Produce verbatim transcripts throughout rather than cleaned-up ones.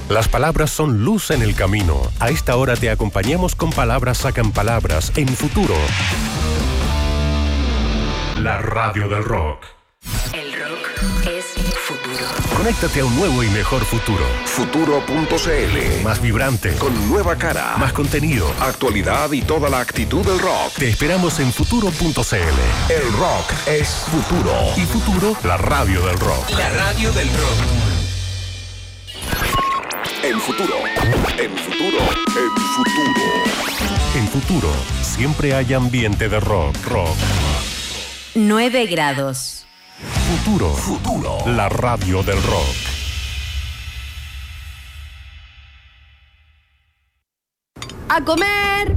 Las palabras son luz en el camino. A esta hora te acompañamos con Palabras Sacan Palabras en Futuro. La radio del rock. El rock es futuro. Conéctate a un nuevo y mejor futuro. Futuro punto c l. Más vibrante. Con nueva cara. Más contenido. Actualidad y toda la actitud del rock. Te esperamos en Futuro punto c l. El rock es futuro. Y Futuro, la radio del rock. La radio del rock. En Futuro. En Futuro. En Futuro. En Futuro, siempre hay ambiente de rock. Rock. nueve grados. Futuro. Futuro. La radio del rock. ¡A comer!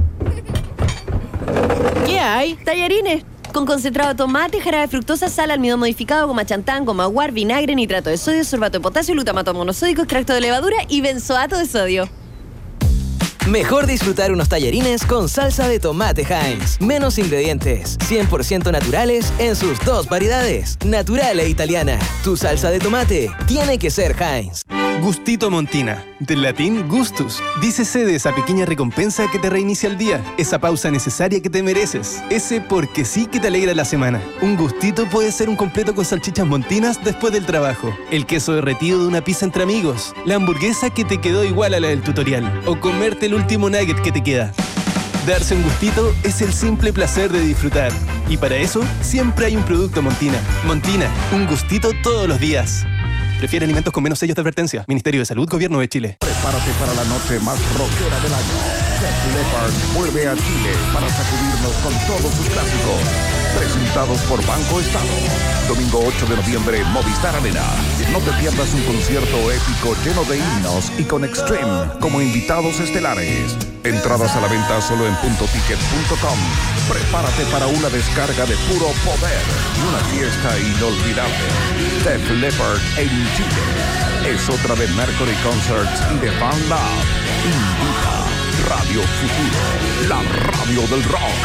¿Qué hay? Tallarines. Con concentrado de tomate, jarabe de fructosa, sal, almidón modificado, goma chantán, goma guar, vinagre, nitrato de sodio, sorbato de potasio, glutamato monosódico, extracto de levadura y benzoato de sodio. Mejor disfrutar unos tallarines con salsa de tomate Heinz. Menos ingredientes, cien por ciento naturales en sus dos variedades, natural e italiana. Tu salsa de tomate tiene que ser Heinz. Gustito Montina, del latín gustus. Dícese de esa pequeña recompensa que te reinicia el día, esa pausa necesaria que te mereces, ese porque sí que te alegra la semana. Un gustito puede ser un completo con salchichas montinas después del trabajo, el queso derretido de una pizza entre amigos, la hamburguesa que te quedó igual a la del tutorial, o comerte el último nugget que te queda. Darse un gustito es el simple placer de disfrutar. Y para eso, siempre hay un producto Montina. Montina, un gustito todos los días. Prefiere alimentos con menos sellos de advertencia. Ministerio de Salud, Gobierno de Chile. Prepárate para la noche más rockera del año. Def Leppard vuelve a Chile para sacudirnos con todos sus clásicos. Presentados por Banco Estado. Domingo ocho de noviembre, Movistar Arena. No te pierdas un concierto épico lleno de himnos y con Extreme como invitados estelares. Entradas a la venta solo en punto ticket punto com. Prepárate para una descarga de puro poder y una fiesta inolvidable. Def Leppard en Chile. Es otra de Mercury Concerts y de Fan Lab. Invita Radio Futuro, la radio del rock.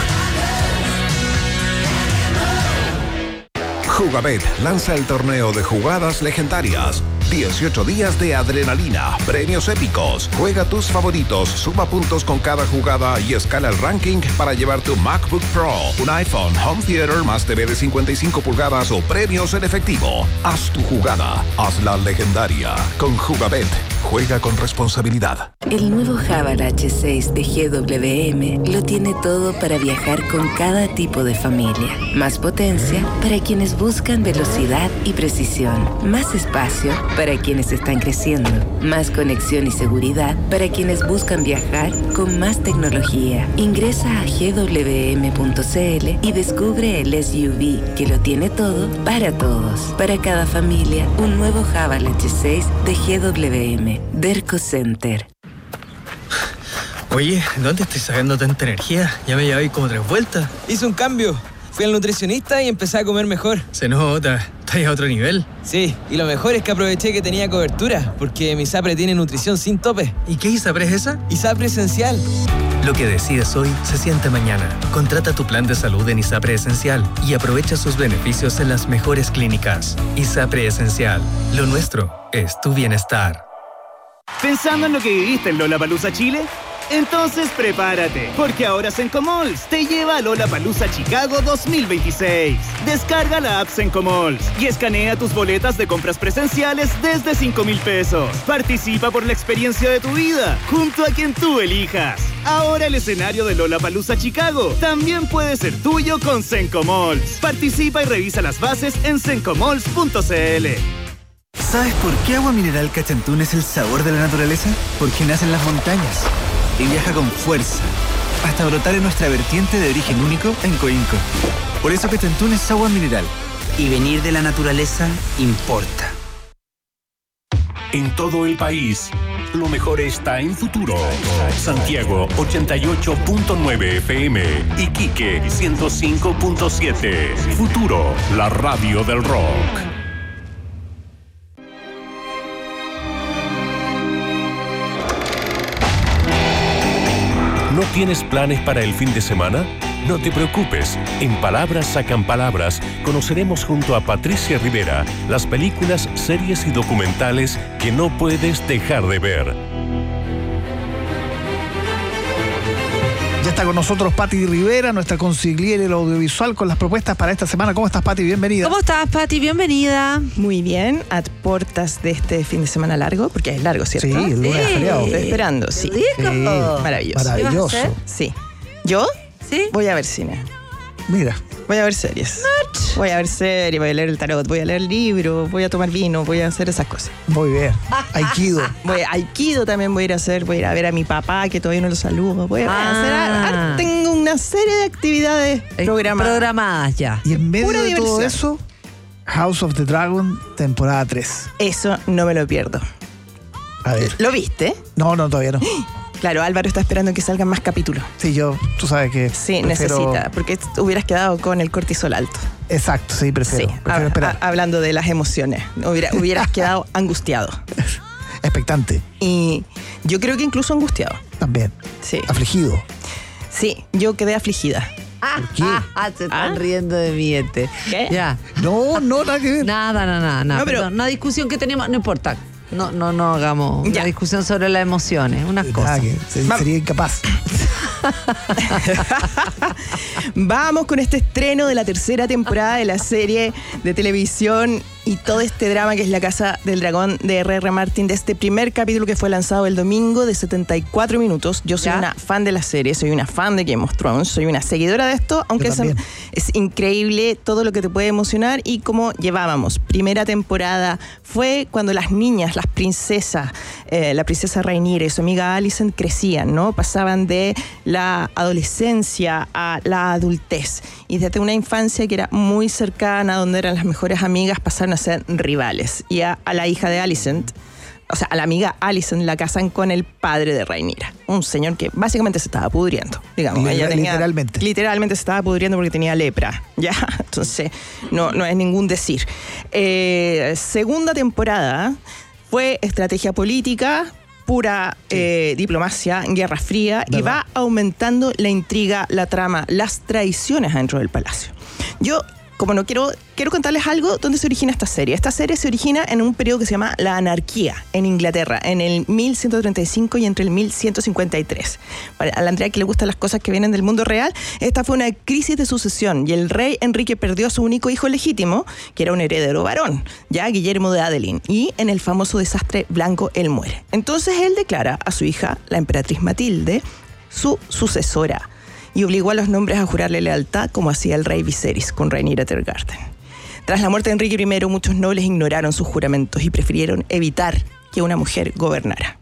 Jugabet lanza el torneo de jugadas legendarias. dieciocho días de adrenalina, premios épicos. Juega tus favoritos, suma puntos con cada jugada y escala el ranking para llevar tu MacBook Pro, un iPhone, home theater más T V de cincuenta y cinco pulgadas o premios en efectivo. Haz tu jugada, hazla legendaria. Con Jugabet, juega con responsabilidad. El nuevo Haval H seis de G W M lo tiene todo para viajar con cada tipo de familia. Más potencia para quienes buscan velocidad y precisión. Más espacio para quienes están creciendo. Más conexión y seguridad para quienes buscan viajar con más tecnología. Ingresa a g w m punto c l y descubre el S U V que lo tiene todo para todos. Para cada familia, un nuevo Haval H seis de G W M. Derco Center. Oye, ¿dónde estoy sacando tanta energía? Ya me llevé como tres vueltas. Hice un cambio. Fui al nutricionista y empecé a comer mejor. Se nota, estás a otro nivel. Sí, y lo mejor es que aproveché que tenía cobertura, porque mi ISAPRE tiene nutrición sin tope. ¿Y qué ISAPRE es esa? ISAPRE Esencial. Lo que decides hoy se siente mañana. Contrata tu plan de salud en ISAPRE Esencial y aprovecha sus beneficios en las mejores clínicas. ISAPRE Esencial. Lo nuestro es tu bienestar. ¿Pensando en lo que viviste en Lollapalooza Chile? Entonces prepárate, porque ahora Sencomalls te lleva a Lollapalooza Chicago dos mil veintiséis. Descarga la app Sencomalls y escanea tus boletas de compras presenciales desde cinco mil pesos. Participa por la experiencia de tu vida, junto a quien tú elijas. Ahora el escenario de Lollapalooza Chicago también puede ser tuyo con Sencomalls. Participa y revisa las bases en sencomalls punto c l. ¿Sabes por qué Agua Mineral Cachantún es el sabor de la naturaleza? Porque nace en las montañas y viaja con fuerza hasta brotar en nuestra vertiente de origen único en Coinco. Por eso Cachantún es agua mineral. Y venir de la naturaleza importa. En todo el país, lo mejor está en Futuro. Santiago ochenta y ocho punto nueve F M, Iquique ciento cinco punto siete. Futuro, la radio del rock. ¿No tienes planes para el fin de semana? No te preocupes, en Palabras Sacan Palabras conoceremos junto a Patricia Rivera las películas, series y documentales que no puedes dejar de ver. Ya está con nosotros Pati Rivera, nuestra consigliera del audiovisual, con las propuestas para esta semana. ¿Cómo estás, Pati? Bienvenida. ¿Cómo estás, Pati? Bienvenida. Muy bien, a puertas de este fin de semana largo, porque es largo, ¿cierto? Sí, el lunes es feriado. Estoy esperando, sí. Rico. Sí, Maravilloso. maravilloso. ¿Qué vas a hacer? Sí. ¿Yo? Sí. Voy a ver cine. Mira. Voy a ver series. Voy a ver series, voy a leer el tarot, voy a leer libros, voy a tomar vino, voy a hacer esas cosas. Muy bien. Aikido. Voy a Aikido también voy a ir a hacer, voy a ir a ver a mi papá, que todavía no lo saludo. Voy a, voy a Ah. hacer, ar- ar- tengo una serie de actividades programadas. Programadas ya. Y en medio Pura de todo diversión. eso, House of the Dragon, temporada tres. Eso no me lo pierdo. A ver. ¿Lo viste? No, no, todavía no. Claro, Álvaro está esperando que salgan más capítulos. Sí, yo, tú sabes que Sí, prefiero- necesita, porque t- hubieras quedado con el cortisol alto. Exacto, sí, prefiero, Sí, prefiero hab- esperar. ha- hablando de las emociones, Hubiera- hubieras quedado angustiado. Expectante. Y yo creo que incluso angustiado. También. Sí. Afligido. Sí, yo quedé afligida. Ah, qué? ah, ah, se están ¿Ah? riendo de mí este. ¿Qué? Ya. No, no, nada que ver. Nada, nada, nada. nada. No, pero- Perdón, una discusión que teníamos, no importa. No, no, no hagamos Ya. una discusión sobre las emociones, unas Nada cosas. que- se- Vamos. sería incapaz. Vamos con este estreno de la tercera temporada de la serie de televisión y todo este drama que es La Casa del Dragón de erre erre Martin, de este primer capítulo que fue lanzado el domingo de setenta y cuatro minutos. Yo soy ¿Ya? una fan de la serie, soy una fan de Game of Thrones, soy una seguidora de esto, aunque Yo es, también. es increíble todo lo que te puede emocionar y cómo llevábamos. Primera temporada fue cuando las niñas, las princesas, eh, la princesa Rhaenyra y su amiga Alicent crecían, ¿no? Pasaban de la adolescencia a la adultez. Y desde una infancia que era muy cercana, donde eran las mejores amigas, pasaron a ser rivales. Y a, a la hija de Alicent, o sea, a la amiga Alicent, la casan con el padre de Rhaenyra, un señor que básicamente se estaba pudriendo, digamos. Literal- Ella tenía- literalmente. Literalmente se estaba pudriendo porque tenía lepra, ¿ya? Entonces, no, no es ningún decir. Eh, segunda temporada fue estrategia política, pura eh, diplomacia, guerra fría, y ¿Verdad? va aumentando la intriga, la trama, las traiciones dentro del palacio. Yo, como no quiero, quiero contarles algo, ¿dónde se origina esta serie? Esta serie se origina en un periodo que se llama la anarquía en Inglaterra, en el mil ciento treinta y cinco y entre el mil ciento cincuenta y tres. Para a la Andrea, que le gustan las cosas que vienen del mundo real, esta fue una crisis de sucesión y el rey Enrique perdió a su único hijo legítimo, que era un heredero varón, ya Guillermo de Adeline, y en el famoso desastre blanco él muere. Entonces él declara a su hija, la emperatriz Matilde, su sucesora, y obligó a los nombres a jurarle lealtad como hacía el rey Viserys con Rhaenyra Targaryen. Tras la muerte de Enrique primero, muchos nobles ignoraron sus juramentos y prefirieron evitar que una mujer gobernara.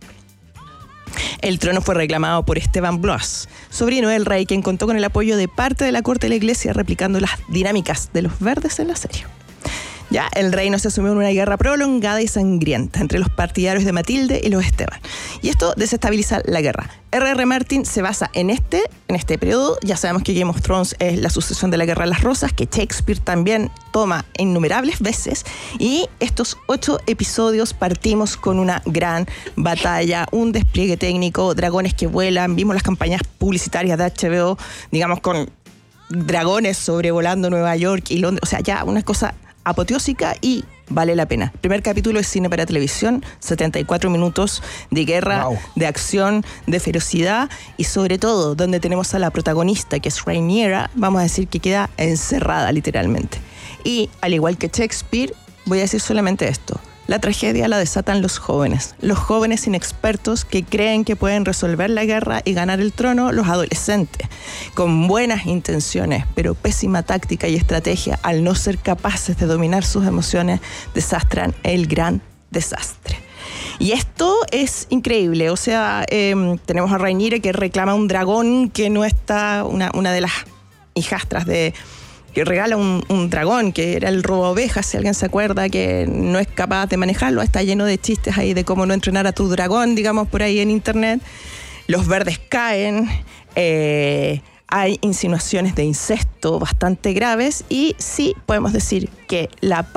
El trono fue reclamado por Esteban Blois, sobrino del rey, quien contó con el apoyo de parte de la corte de la iglesia, replicando las dinámicas de los verdes en la serie. Ya, el reino se asumió en una guerra prolongada y sangrienta entre los partidarios de Matilde y los Esteban. Y esto desestabiliza la guerra. erre erre Martin se basa en este, en este periodo. Ya sabemos que Game of Thrones es la sucesión de la Guerra de las Rosas, que Shakespeare también toma innumerables veces. Y estos ocho episodios partimos con una gran batalla, un despliegue técnico, dragones que vuelan. Vimos las campañas publicitarias de hache be o, digamos, con dragones sobrevolando Nueva York y Londres. O sea, ya una cosa apoteósica y vale la pena. Primer capítulo es cine para televisión, setenta y cuatro minutos de guerra, Wow. de acción, de ferocidad y sobre todo donde tenemos a la protagonista, que es Rhaenyra, vamos a decir que queda encerrada literalmente. Y al igual que Shakespeare, voy a decir solamente esto: la tragedia la desatan los jóvenes, los jóvenes inexpertos que creen que pueden resolver la guerra y ganar el trono, los adolescentes, con buenas intenciones, pero pésima táctica y estrategia, al no ser capaces de dominar sus emociones, desastran el gran desastre. Y esto es increíble, o sea, eh, tenemos a Rhaenyra que reclama un dragón que no está, una, una de las hijastras de... que regala un, un dragón, que era el robo ovejas, si alguien se acuerda, que no es capaz de manejarlo. Está lleno de chistes ahí de cómo no entrenar a tu dragón, digamos, por ahí en internet. Los verdes caen, eh, hay insinuaciones de incesto bastante graves y sí podemos decir que la paz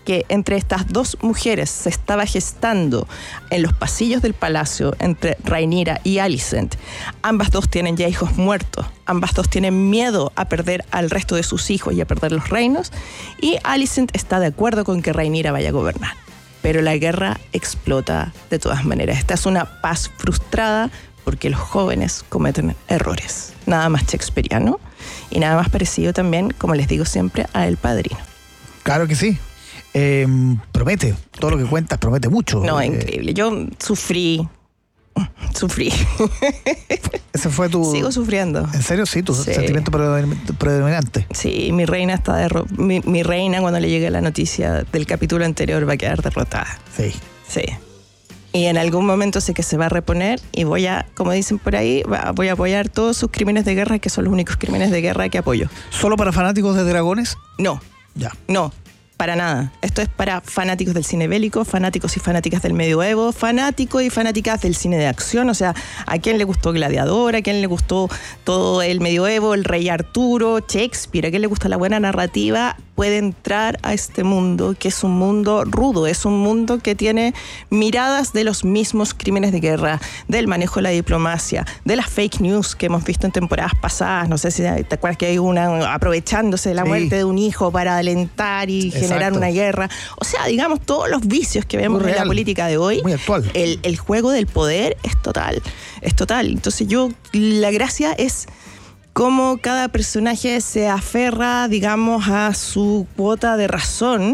que entre estas dos mujeres se estaba gestando en los pasillos del palacio entre Rhaenyra y Alicent. Ambas dos tienen ya hijos muertos, ambas dos tienen miedo a perder al resto de sus hijos y a perder los reinos, y Alicent está de acuerdo con que Rhaenyra vaya a gobernar. Pero la guerra explota de todas maneras. Esta es una paz frustrada porque los jóvenes cometen errores. Nada más shakespeariano y nada más parecido también, como les digo siempre, a El Padrino. Claro que sí. Eh, promete, todo lo que cuentas promete mucho. No, eh, increíble. Yo sufrí, sufrí. Ese fue tu... Sigo sufriendo. ¿En serio? Sí, tu Sí. sentimiento predominante. Sí, mi reina está derro- mi, mi reina cuando le llegue la noticia del capítulo anterior va a quedar derrotada. Sí. Sí. Y en algún momento sé que se va a reponer y voy a, como dicen por ahí, va- voy a apoyar todos sus crímenes de guerra, que son los únicos crímenes de guerra que apoyo. ¿Solo para fanáticos de dragones? No. Ya. No. Para nada. Esto es para fanáticos del cine bélico, fanáticos y fanáticas del medioevo, fanáticos y fanáticas del cine de acción. O sea, a quién le gustó Gladiador, a quién le gustó todo el medioevo, el Rey Arturo, Shakespeare, a quién le gusta la buena narrativa, puede entrar a este mundo, que es un mundo rudo, es un mundo que tiene miradas de los mismos crímenes de guerra, del manejo de la diplomacia, de las fake news que hemos visto en temporadas pasadas. No sé si te acuerdas que hay una aprovechándose de la Sí. muerte de un hijo para alentar y generar Exacto. una guerra. O sea, digamos, todos los vicios que vemos Muy en la real. política de hoy, Muy actual. el, el juego del poder es total, es total. Entonces yo, la gracia es cómo cada personaje se aferra, digamos, a su cuota de razón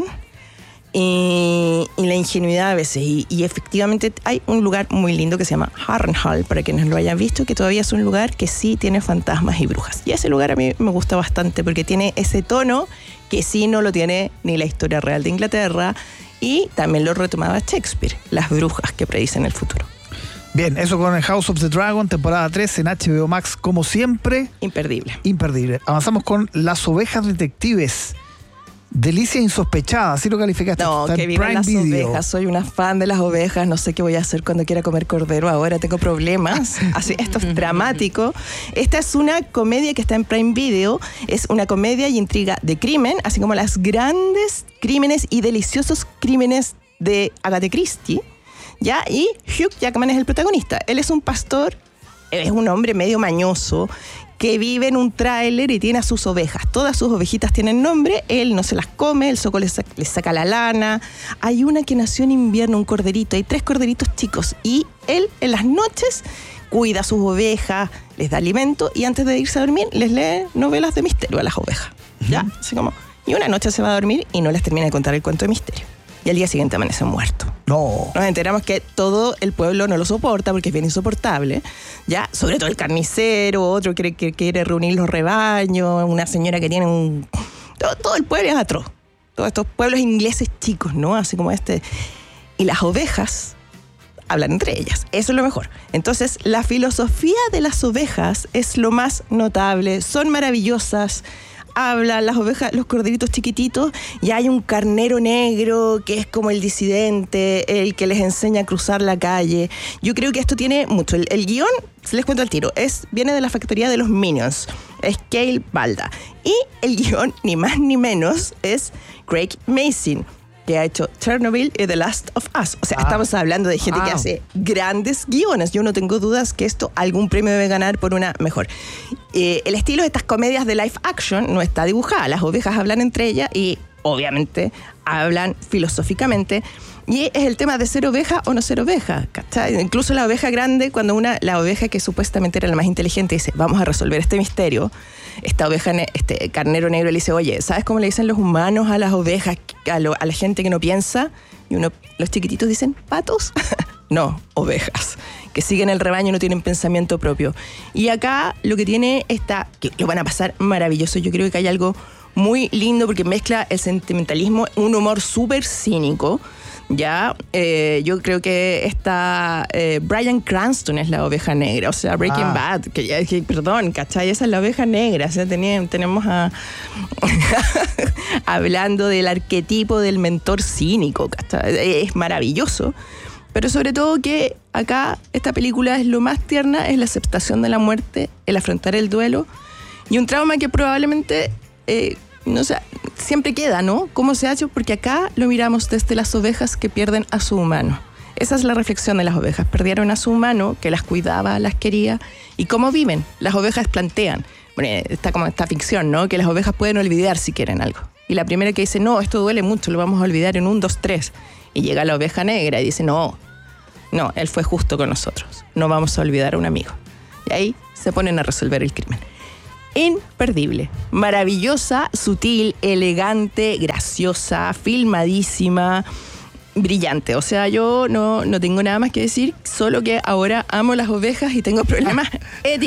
y, y la ingenuidad a veces. Y, y efectivamente hay un lugar muy lindo que se llama Harrenhal, para quienes lo hayan visto, que todavía es un lugar que sí tiene fantasmas y brujas. Y ese lugar a mí me gusta bastante porque tiene ese tono que sí no lo tiene ni la historia real de Inglaterra, y también lo retomaba Shakespeare, las brujas que predicen el futuro. Bien, eso con el House of the Dragon, temporada tres en H B O Max, como siempre. Imperdible. Imperdible. Avanzamos con Las Ovejas Detectives. Delicia insospechada, así lo calificaste. No, Está en que vivan Prime las Video. ovejas. Soy una fan de las ovejas. No sé qué voy a hacer cuando quiera comer cordero. Ahora tengo problemas. Así, esto es dramático. Esta es una comedia que está en Prime Video. Es una comedia y intriga de crimen, así como las grandes crímenes y deliciosos crímenes de Agatha Christie. ¿Ya? Y Hugh Jackman es el protagonista. Él es un pastor, es un hombre medio mañoso que vive en un tráiler y tiene a sus ovejas. Todas sus ovejitas tienen nombre, él no se las come, el soco le saca, le saca la lana. Hay una que nació en invierno, un corderito, hay tres corderitos chicos, y él en las noches cuida a sus ovejas, les da alimento y antes de irse a dormir les lee novelas de misterio a las ovejas. ¿Ya? Así como, y una noche se va a dormir y no les termina de contar el cuento de misterio. Y al día siguiente amanece muerto. No. Nos enteramos que todo el pueblo no lo soporta porque es bien insoportable, ya, sobre todo el carnicero, otro que, que quiere reunir los rebaños, una señora que tiene un... Todo, todo el pueblo es atroz. Todos estos pueblos ingleses chicos, ¿no? Así como este. Y las ovejas hablan entre ellas. Eso es lo mejor. Entonces, la filosofía de las ovejas es lo más notable. Son maravillosas. Hablan las ovejas, los corderitos chiquititos, y hay un carnero negro que es como el disidente, el que les enseña a cruzar la calle. Yo creo que esto tiene mucho. El, el guión, se les cuento al tiro, es, viene de la factoría de los Minions, es Cale Balda. Y el guión, ni más ni menos, es Craig Mazin, que ha hecho Chernobyl y The Last of Us. O sea, ah. estamos hablando de gente ah. que hace grandes guiones. Yo no tengo dudas que esto algún premio debe ganar por una mejor. Eh, el estilo de estas comedias de live action no está dibujada. Las ovejas hablan entre ellas y, obviamente, hablan filosóficamente. Y es el tema de ser oveja o no ser oveja, ¿cachai? Incluso la oveja grande, cuando una, la oveja que supuestamente era la más inteligente dice, vamos a resolver este misterio, esta oveja, este carnero negro le dice, oye, ¿sabes cómo le dicen los humanos a las ovejas, a, lo, a la gente que no piensa? Y uno, los chiquititos dicen, ¿patos? No, ovejas, que siguen el rebaño y no tienen pensamiento propio. Y acá lo que tiene está, que lo van a pasar maravilloso. Yo creo que hay algo muy lindo porque mezcla el sentimentalismo, un humor súper cínico. Ya, eh, yo creo que está eh, Bryan Cranston es la oveja negra, o sea, Breaking ah. Bad, que, que perdón, ¿cachai? Esa es la oveja negra, o sea, tenía, tenemos a hablando del arquetipo del mentor cínico, ¿cachai? Es maravilloso, pero sobre todo que acá esta película es lo más tierna, es la aceptación de la muerte, el afrontar el duelo y un trauma que probablemente... Eh, no sé, siempre queda, ¿no? ¿Cómo se ha hecho? Porque acá lo miramos desde las ovejas que pierden a su humano. Esa es la reflexión de las ovejas. Perdieron a su humano, que las cuidaba, las quería. ¿Y cómo viven? Las ovejas plantean. Bueno, está como esta ficción, ¿no? Que las ovejas pueden olvidar si quieren algo. Y la primera que dice, no, esto duele mucho, lo vamos a olvidar en un, dos, tres. Y llega la oveja negra y dice, no, no, él fue justo con nosotros. No vamos a olvidar a un amigo. Y ahí se ponen a resolver el crimen. Imperdible, maravillosa, sutil, elegante, graciosa, filmadísima, brillante. O sea, yo no, no tengo nada más que decir, solo que ahora amo las ovejas y tengo problemas éticos.